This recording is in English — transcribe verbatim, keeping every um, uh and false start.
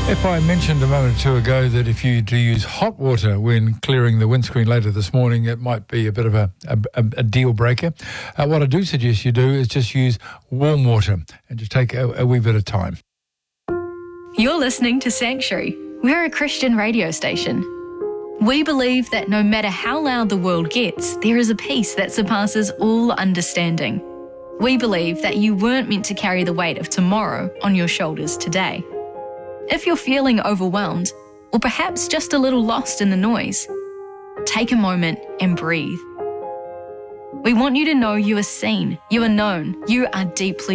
If I mentioned a moment or two ago that if you do use hot water when clearing the windscreen later this morning, it might be a bit of a, a, a deal breaker. Uh, what I do suggest you do is just use warm water and just take a, a wee bit of time. You're listening to Sanctuary. We're a Christian radio station. We believe that no matter how loud the world gets, there is a peace that surpasses all understanding. We believe that you weren't meant to carry the weight of tomorrow on your shoulders today. If you're feeling overwhelmed, or perhaps just a little lost in the noise, take a moment and breathe. We want you to know you are seen, you are known, you are deeply